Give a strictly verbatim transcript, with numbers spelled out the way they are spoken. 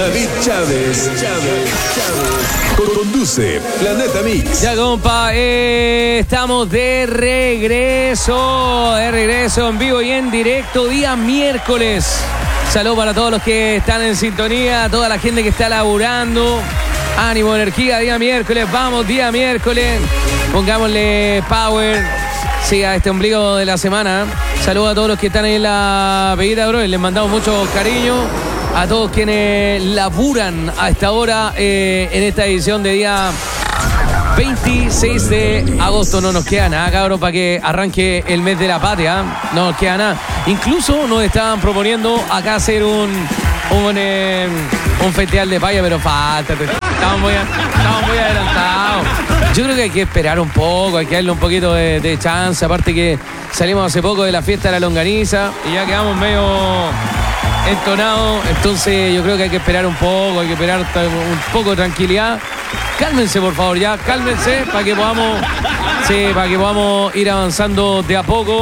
David Chávez. Chávez. Chávez. Conduce Planeta Mix. Ya, compa, eh, estamos de regreso. De regreso en vivo y en directo, día miércoles. Saludos para todos los que están en sintonía, toda la gente que está laburando. Ánimo, energía, día miércoles. Vamos, día miércoles. Pongámosle power. Siga este ombligo de la semana. Saludos a todos los que están ahí en la Peguita, bro. Les mandamos mucho cariño a todos quienes laburan a esta hora eh, en esta edición de día veintiséis de agosto. No nos queda nada, cabrón, para que arranque el mes de la patria. No nos queda nada. Incluso nos estaban proponiendo acá hacer un un, eh, un festival de paya, pero falta. Estamos muy, estamos muy adelantados. Yo creo que hay que esperar un poco, hay que darle un poquito de, de chance. Aparte que salimos hace poco de la fiesta de la longaniza y ya quedamos medio entonados. Entonces yo creo que hay que esperar un poco, hay que esperar un poco de tranquilidad. Cálmense, por favor, ya, cálmense para que podamos, sí, para que podamos ir avanzando de a poco.